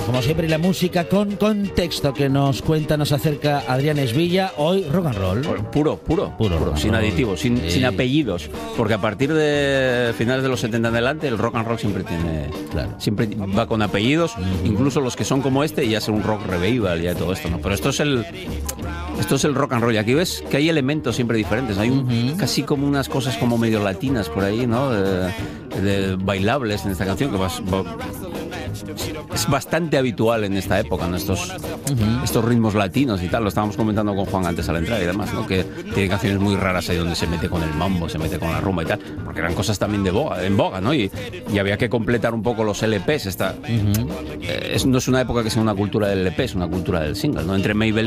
como siempre, la música con contexto que nos cuenta, nos acerca Adrián Esvilla. Hoy rock and roll. Puro, sin aditivos, sin apellidos. Porque a partir de finales de los 70 en adelante, el rock and roll siempre siempre va con apellidos, incluso los que son como este, y ya sea un rock revival, ya todo esto, ¿no? Pero esto es el rock and roll. Y aquí ves que hay elementos siempre diferentes. Hay casi como unas cosas como medio latinas por ahí, ¿no? De bailables en esta canción, que es bastante habitual en esta época, ¿no? Estos ritmos latinos y tal. Lo estábamos comentando con Juan antes a la entrada y demás, ¿no? Que tiene canciones muy raras ahí donde se mete con el mambo, se mete con la rumba y tal, porque eran cosas también en boga, ¿no? Y había que completar un poco los LPs. No es una época que sea una cultura del LP, es una cultura del single, ¿no? Entre Maybelline